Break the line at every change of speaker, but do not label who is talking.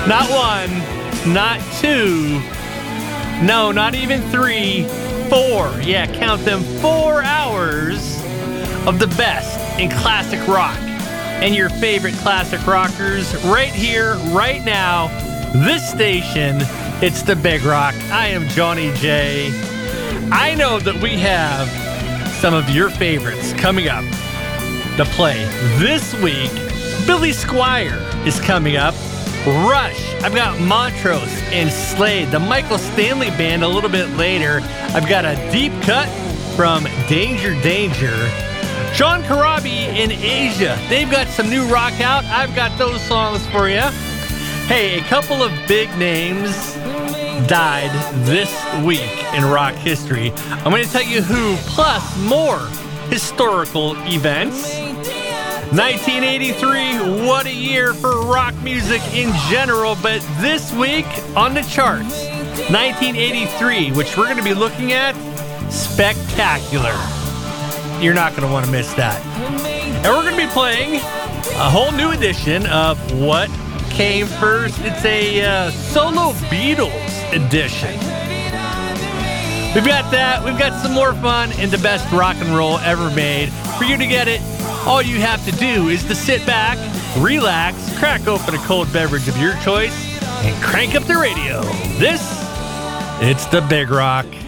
Not one, not two, no, not even 3, 4. Yeah, count them, 4 hours of the best in classic rock. And your favorite classic rockers right here, right now. This station, it's the Big Rock. I am Johnny J. I know that we have some of your favorites coming up to play this week. Billy Squier is coming up. Rush. I've got Montrose and Slade. The Michael Stanley Band a little bit later. I've got a deep cut from Danger Danger. John Corabi in Asia. They've got some new rock out. I've got those songs for you. Hey, a couple of big names died this week in rock history. I'm going to tell you who, plus more historical events. 1983, what a year for rock music in general, but this week on the charts, 1983, which we're going to be looking at, Spectacular. You're not going to want to miss that. And we're going to be playing a whole new edition of What Came First. It's a solo Beatles edition. We've got that. We've got some more fun and the best rock and roll ever made. For you to get it, all you have to do is to sit back, relax, crack open a cold beverage of your choice, and crank up the radio. It's the Big Rock.